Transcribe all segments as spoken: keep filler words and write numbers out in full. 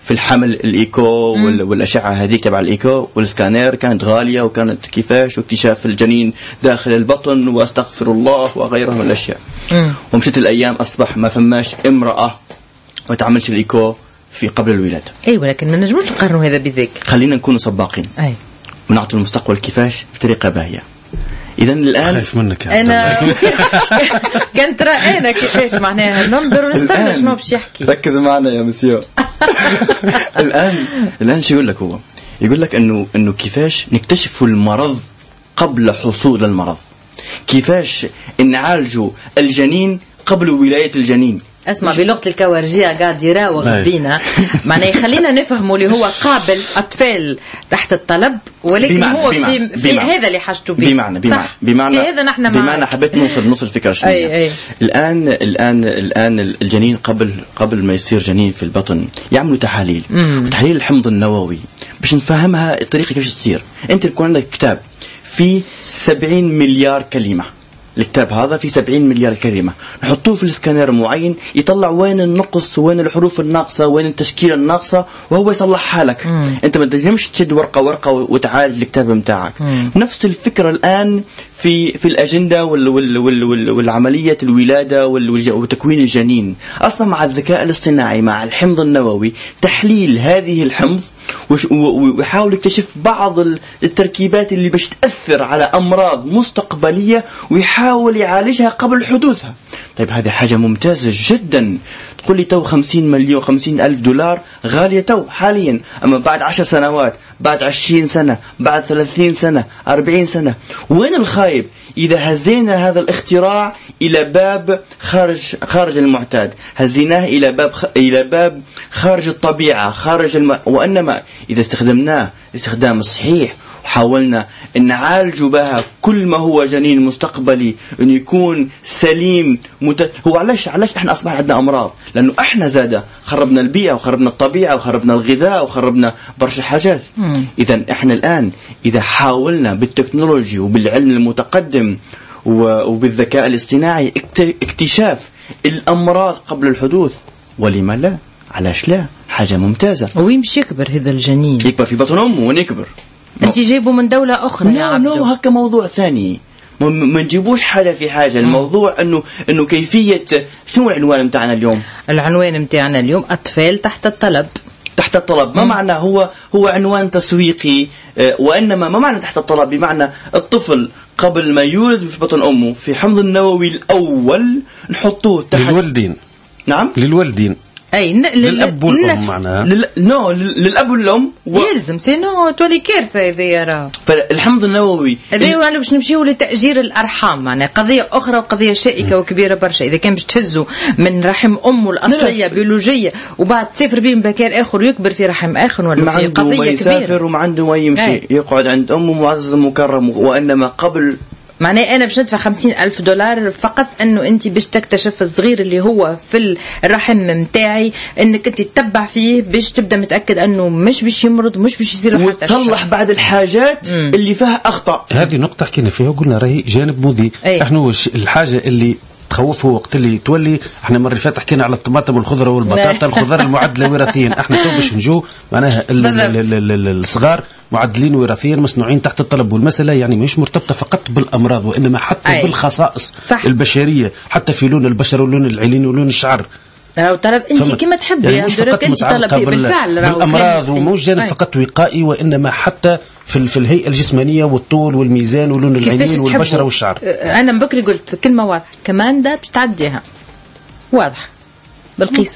في الحمل الإيكو والأشعة هذيك تبع الإيكو والسكانير كانت غالية، وكانت كيفاش واكتشاف الجنين داخل البطن وأستغفر الله وغيرها من الأشياء. ومشت الأيام أصبح ما فماش امرأة ما تعملش الإيكو في قبل الولادة. أي ولكن ما نجموش نقارنوا هذا بذاك. خلينا نكون سباقين. أي. ونعطي المستقبل كيفاش بطريقة باهية. إذا الآن خايف منك أنا كنت رأينا كيفاش معناها ننظر ونستنى شنو باش يحكي. ركز معنا يا مسيو. الآن الآن شو يقول لك هو؟ يقول لك إنه إنه كيفاش نكتشف المرض قبل حصول المرض، كيفاش نعالجوا الجنين قبل ولاية الجنين. اسمع بلغة الكوارجية قاعد يراوغ بينا معناه يخلينا نفهموا اللي هو قابل أطفال تحت الطلب، ولكن بمعنى هو بمعنى في, في هذا اللي حاجته به. بمعنى بمعنى بمعنى هذا نحن بمعنى حبيت نوصل نوصل الفكرة شوية. أي أي. الآن الآن الآن الجنين قبل قبل ما يصير جنين في البطن يعملوا تحاليل، تحاليل الحمض النووي باش نفهمها الطريقة كيف تصير. أنت يكون عندك كتاب فيه سبعين مليار كلمة، الكتاب هذا في سبعين مليار كلمة، نحطوه في السكانير معين يطلع وين النقص، وين الحروف الناقصة، وين التشكيلة الناقصة، وهو يصلحها لك. مم. انت ما تنجمش تشد ورقة ورقة وتعالج الكتاب متاعك. مم. نفس الفكرة الآن في في الأجندة وال وال وال وال والعملية الولادة وتكوين الجنين. أصلا مع الذكاء الاصطناعي مع الحمض النووي تحليل هذه الحمض ويحاول يكتشف بعض التركيبات اللي باش تأثر على أمراض مستقبلية ويحاول يعالجها قبل حدوثها. طيب هذه حاجة ممتازة جدا. تقول لي تو خمسين مليون خمسين ألف دولار غالية تو حاليا، أما بعد عشر سنوات، بعد عشرين سنة، بعد ثلاثين سنة، أربعين سنة، وين الخايب إذا هزينا هذا الاختراع إلى باب خارج خارج المعتاد، هزيناه إلى باب خ... إلى باب خارج الطبيعة، خارج الم... وإنما إذا استخدمناه استخدام صحيح وحاولنا أن نعالج بها كل ما هو جنين مستقبلي أن يكون سليم مت... هو علاش علاش إحنا أصبح عندنا أمراض؟ لأنه إحنا زادة خربنا البيئة وخربنا الطبيعة وخربنا الغذاء وخربنا برشا حاجات. إذا إحنا الآن إذا حاولنا بالتكنولوجيا وبالعلم المتقدم وبالذكاء الاصطناعي اكتشاف الأمراض قبل الحدوث، ولما لا؟ علاش لا؟ حاجة ممتازة. ويمشي يكبر هذا الجنين، يكبر في بطن أمه ونكبر. أنت جايبه من دولة أخرى يا عبدو. نو هكا موضوع ثاني، ما نجيبوش حاجة في حاجة. الموضوع أنه أنه كيفية. شنو العنوان متاعنا اليوم؟ العنوان متاعنا اليوم أطفال تحت الطلب. تحت الطلب ما معنى هو هو عنوان تسويقي، وإنما ما معنى تحت الطلب؟ بمعنى الطفل قبل ما يولد في بطن أمه في حمض النووي الأول نحطوه تحت للولدين. نعم للولدين. أي ن... للأب والأم معناها. لل... نو للأب والأم و... يلزم سينو تولي كارثة إذا يرى. فالحمض النووي هذا ال... باش نمشيو لتأجير الأرحام معناها قضية أخرى وقضية شائكة وكبيرة برشا. إذا كان باش تهزوا من رحم أمه الأصلية بيولوجية وبعد تسافر بيه مكان آخر ويكبر في رحم آخر، ولا في قضية كبيرة. يسافر وما عنده ما يمشي أي. يقعد عند أمه معزز مكرم، وإنما قبل معناه أنا باش ندفع خمسين ألف دولار فقط إنه أنت باش تكتشف الصغير اللي هو في الرحم متاعي، إنك أنت تتبع فيه باش تبدأ متأكد إنه مش باش يمرض، مش باش يصير حتى وتصلح بعد الحاجات مم. اللي فيها أخطاء. هذه نقطة حكينا فيها وقلنا راهي جانب مضيء. إحنا وش الحاجة اللي تخوفه وقت اللي تولي. احنا مرة فاتت حكينا على الطماطم والخضرة والبطاطا، الخضار المعدلة وراثيا. احنا تو باش نجو معناها الصغار معدلين وراثيا مصنوعين تحت الطلب. والمسألة يعني مش مرتبطة فقط بالأمراض، وإنما حتى أي. بالخصائص صح. البشرية، حتى في لون البشر ولون العينين ولون الشعر. لو طلب انت كما تحب يعني مش فقط متعلقة بالفعل بالأمراض، ومش جانب فقط وقائي، وإنما حتى في في الهيئة الجسمانية والطول والميزان ولون العينين والبشرة والشعر. أنا بكري قلت كلمة واضحة، كماندا بتعديها واضحة بالقيس.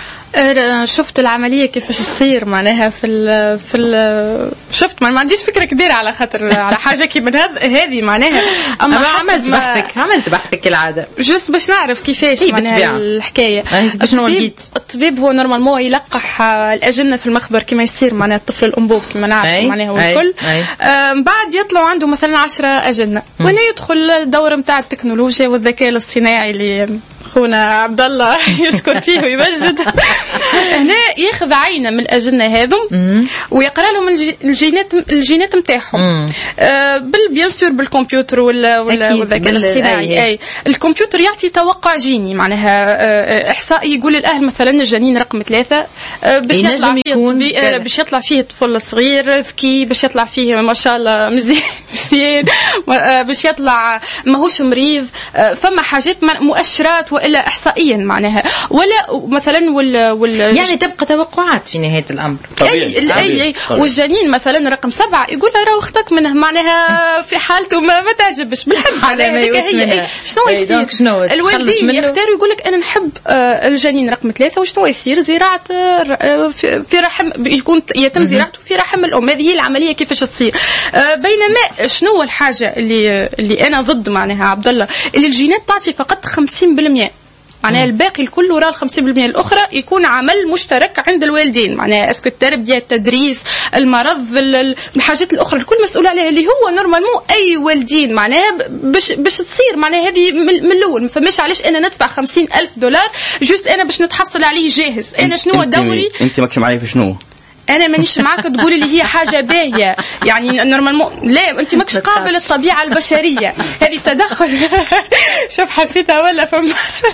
شفت العملية كيفاش تصير معناها في ال في ال شفت ما عنديش فكرة كبيرة على خاطر على حاجة كي من هذه معناها. أما عملت بحثك عملت بحثك كالعادة جست باش نعرف كيفاش معناها الحكاية. شنو لقيت؟ الطبيب هو نورمالمون يلقح الأجنة في المخبر كما يصير معناها الطفل الأنبوب كما نعرف معناها والكل. من بعد يطلعوا عنده مثلا عشرة أجنة، وهنا يدخل الدور متاع التكنولوجيا والذكاء الاصطناعي اللي خونا عبد الله يشكر فيه ويمجد هنا ياخذ عينه من الاجنه هذم ويقرا لهم الجينات الجينات نتاعهم آه بال بيان سور بالكمبيوتر ولا ولا الذكاء الاصطناعي. اي الكمبيوتر يعطي توقع جيني معناها آه احصائي يقول الاهل مثلا الجنين رقم ثلاثة آه باش يطلع فيه آه باش يطلع فيه طفل صغير ذكي، باش يطلع فيه ما شاء الله مزيان مزيان آه باش يطلع ماهوش مريض آه فما حاجات مؤشرات والا احصائيا معناها ولا مثلا وال, وال يعني تبقى توقعات في نهايه الامر. اي اي, أي والجنين مثلا رقم سبعة يقول لها راه اختك منه معناها في حالته ما, ما تعجبش بالحب على هي شنو يصير الوالدين يختاروا يقول لك انا نحب آه الجنين رقم ثلاثة وشنو يصير زراعه آه في رحم يكون يتم زراعته في رحم الام. هذه هي العمليه كيفاش تصير آه بينما شنو الحاجه اللي اللي انا ضد معناها عبد الله اللي الجينات تعطي فقط خمسين بالمئة معناها الباقي الكل وراء الخمسين بالمئة الأخرى يكون عمل مشترك عند الوالدين معناها اسكو التربية التدريس المرض الحاجات الأخرى الكل مسؤول عليها اللي هو نورمالمون أي والدين معناها باش باش تصير معناها هذه من الأول ما فماش علاش أنا ندفع خمسين ألف دولار جوست أنا باش نتحصل عليه جاهز. أنا شنو دوري أنت ماكش معايا في شنو انا مانيش معاك تقولي لي هي حاجه باهيه يعني نورمالمون لا انت ماكش قابل الطبيعه البشريه هذه تدخل شوف حسيتها ولا فم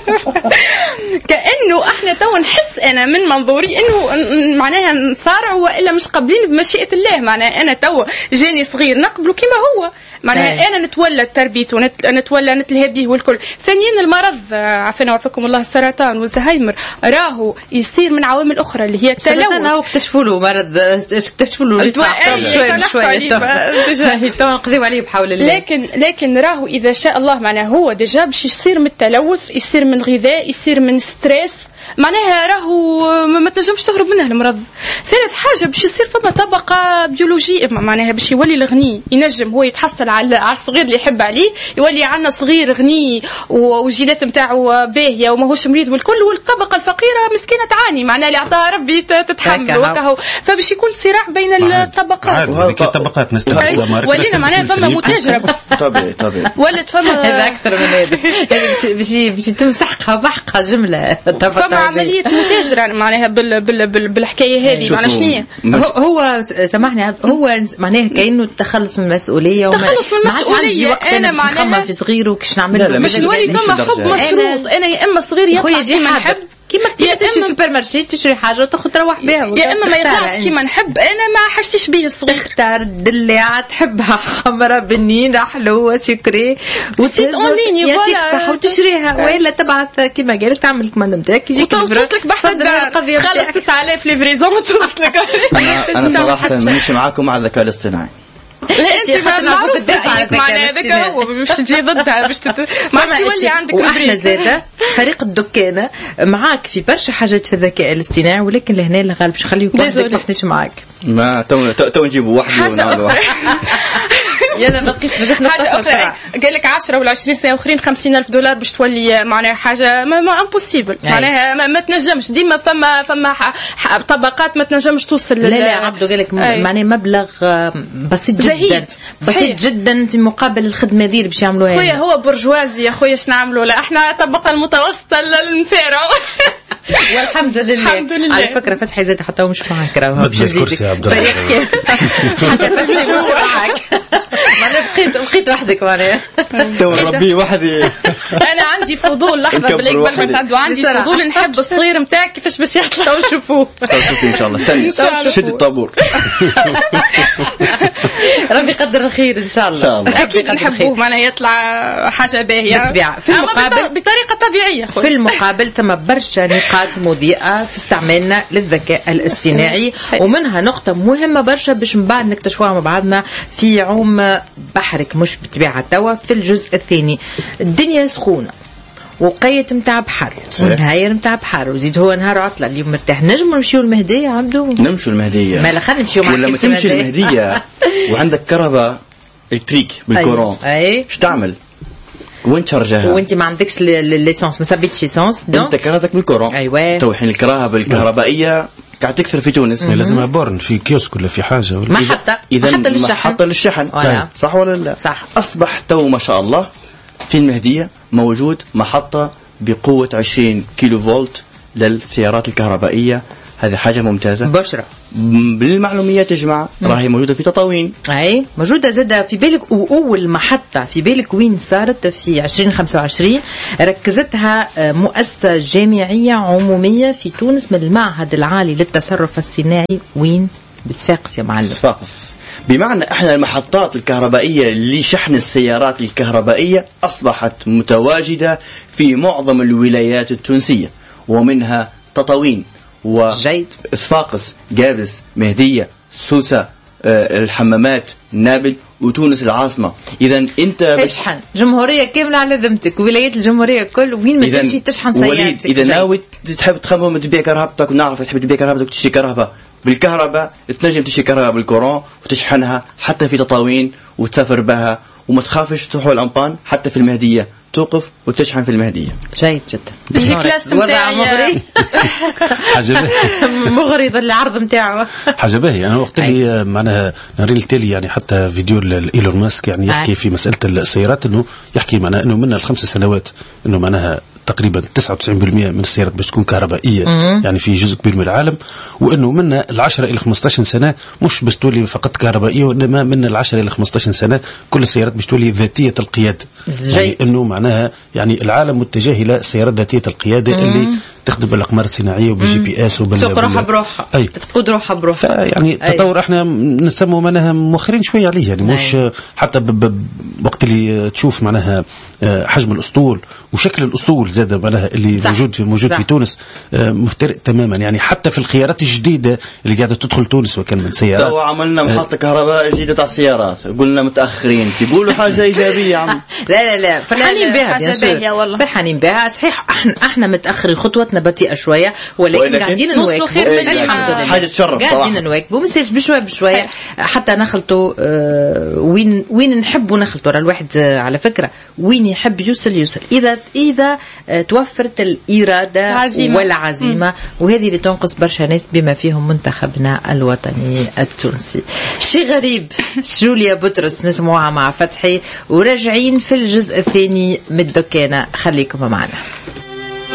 كانه احنا تو نحس انا من منظوري انه معناها نصارع والا مش قابلين بمشيئه الله معناها انا تو جاني صغير نقبله كما هو معناها انا نتولى تربيته نتولى نتلهى به والكل. ثانيا المرض عافانا وعافاكم الله السرطان والزهايمر راهو يصير من عوامل اخرى اللي هي التلوث. السرطان هو اكتشفوا له مرض اكتشفوا له شوي شوي تو نقضيو عليه بحول الله. لكن لكن راهو اذا شاء الله معناها هو ديجا باش يصير من التلوث يصير من غذاء يصير من ستريس معناها راهو ما تنجمش تهرب منه المرض. ثالث حاجه باش يصير فما طبقه بيولوجيه معناها باش يولي الغني ينجم هو يتحصل على الصغير اللي يحب عليه يولي عندنا صغير غني والجينات نتاعو باهيه وماهوش مريض والكل والطبقه الفقيره مسكينه تعاني معناها اللي عطاها ربي تتحمل وكهو فباش يكون صراع بين الطبقات وهذه طبقات نستغل ولينا معناها فما متاجره طبيعي طبيعي ولد فما هذا اكثر من هذا باش باش يتم سحقها بحقها جمله فما عمليه متاجره معناها بال بال بال بالحكايه هذه معناها شنو هو سامحني هو معناها كانه التخلص من المسؤوليه تخلص من المسؤوليه. انا معناها في صغير وكش نعمل مش نولي فما حب مشروط انا يا اما صغير يطلع كيما نحب كيما كيما تمشي سوبر مارشي تشري حاجه وتاخذ تروح بها يا اما ما يطلعش كيما نحب انا ما حشتش به الصغير تختار الدلاعه تحبها خمره بنينه حلوه سكري وتزيد اونلاين يعطيك الصحه وتشريها والا تبعث كيما قالت تعمل الكماند نتاعك يجيك توصلك بحث خلص تسعة آلاف ليفريزون وتوصلك. انا صراحه ماشي معاكم مع الذكاء الاصطناعي لا انت معروف رايك معنا هذاك هو باش تجي ضدها باش ماشي يولي عندك واحنا زاده فريق الدكانه معاك في برشا حاجات في الذكاء الاصطناعي ولكن لهنا الغالب باش نخليوك وحدك احناش معاك ما تو تو نجيبوا واحد ونعملوا يلا ما تقيس مازال حاجه اخرى قال لك عشرة ولا عشرين سنه اخرين خمسين ألف دولار باش تولي معناها حاجه ما, ما امبوسيبل معناها ما, ما تنجمش ديما فما فما طبقات ما تنجمش توصل لا لا عبدو قال لك معناها مبلغ بسيط جدا بسيط جدا في مقابل الخدمه دي اللي باش يعملوها. خويا هو برجوازي يا خويا اش نعملوا لا احنا الطبقه المتوسطه النفيره والحمد لله. الحمد لله. على فكره فتحي زاد حتى مش معاك راهو باش يزيدك حتى فتحي مش معاك معناها بقيت بقيت وحدك معناها تو ربي وحدي. انا عندي فضول لحظه بالك قبل ما تعدوا عندي فضول نحب الصغير نتاعك كيفاش باش يطلع ونشوفوه شوفي ان شاء الله سني شد الطابور ربي يقدر الخير ان شاء الله اكيد نحبوه معناها يطلع حاجه باهيه بالطبيعه في المقابل بطريقه طبيعيه في المقابل ثم برشا نقاط مضيئه في استعمالنا للذكاء الاصطناعي ومنها نقطه مهمه برشا باش من بعد نكتشفوها مع بعضنا في عوم بحرك مش بالطبيعه توا في الجزء الثاني. الدنيا سخونه وقيت متاع بحر ونهاير متاع بحر وزيد هو نهار عطله اليوم مرتاح نجموا نمشيو المهديه عبدو نمشوا المهديه ما لا خلينا نمشيو معك ولا ما تمشي المهديه وعندك كهرباء الكتريك بالكورون ايش تعمل وين تشارجها وانت ما عندكش ليسانس ما ثبتش ليسانس انت كرهتك بالكورون ايوه تو حين الكراهه الكهربائيه قاعد تكثر في تونس لازمها بورن في كيوسك ولا في حاجه ولا محطه اذا محطه للشحن محطه للشحن صح ولا لا صح. اصبح تو ما شاء الله في المهديه موجود محطه بقوة عشرين كيلو فولت للسيارات الكهربائية. هذه حاجة ممتازة. بشرة بالمعلوميات يا جماعة راهي موجودة في تطاوين. أي موجودة زادة في بالك. وأول محطة في بالك وين صارت في عشرين خمسة وعشرين ركزتها مؤسسة جامعية عمومية في تونس من المعهد العالي للتصرف الصناعي. وين؟ بصفاقس يا معلم. صفاقس. بمعنى احنا المحطات الكهربائية لشحن السيارات الكهربائية أصبحت متواجدة في معظم الولايات التونسية ومنها تطاوين وصفاقس، جابس، مهدية، سوسة، آه، الحمامات، نابل، وتونس العاصمة. إذا أنت تشحن جمهورية كاملة على ذمتك، ولايات الجمهورية كل وين ما تمشي تشحن سيارتك. إذا ناوي تحب تخمم تبيع كهربتك ونعرف تحب تبيع كهربتك وتشتري كهرباء بالكهرباء، تنجم تشتري كهرباء بالكورون وتشحنها حتى في تطاوين وتسافر بها وما تخافش تروح الأمبان. حتى في المهدية توقف وتشحن في المهدية. جيد جدا. يجي كلاس وضع مغري. حاجة باهية. مغري العرض نتاعو. حاجة باهية. أنا وقت اللي معناها نري التالي يعني حتى فيديو إيلون ماسك يعني يحكي في مسألة السيارات، إنه يحكي معناها إنه من الخمس سنوات إنه معناها تقريبا تسعة وتسعين بالمئة من السيارات باش تكون كهربائية يعني في جزء كبير من العالم، وانه من العشرة الى خمسطاش سنة مش باش تولي فقط كهربائية، وانما من العشرة الى خمسطاش سنة كل السيارات باش تولي ذاتية القيادة. يعني انه معناها يعني العالم متجه الى السيارات ذاتية القيادة مم. اللي تخدم بالاقمار الصناعيه وبالجي بي اس وبال تسوق روحها بروحها، تقود روحها بروحها. يعني تطور احنا نسموه معناها مؤخرين شويه عليه، يعني مش أي. حتى وقت اللي تشوف معناها حجم الاسطول وشكل الاسطول زاد معناها اللي صح. موجود في موجود صح. في تونس مختلف تماما. يعني حتى في الخيارات الجديده اللي قاعده تدخل تونس وكان من سيارات. تو عملنا محطه كهرباء جديده تاع السيارات، قلنا متاخرين تقولوا حاجه ايجابيه عم. لا لا لا فرحانين بها يا والله، فرحانين بها صحيح. احنا احنا متاخرين، خطوتنا بطيئه شويه، ولكن قاعدين نواكبوا الحمد لله. حاجه تشرف صراحه، قاعدين نواكبوا مساج بشويه بشويه حتى نخلطوا اه وين وين نحبوا نخلطوا. الواحد اه على فكره وين يحب يوصل يوصل اذا اذا اه توفرت الاراده عزيمة. والعزيمه م. وهذه اللي تنقص برشا ناس بما فيهم منتخبنا الوطني التونسي. شي غريب. جوليا بطرس نسمعها مع فتحي، وراجعين في الجزء الثاني من الدكانه، خليكم معنا.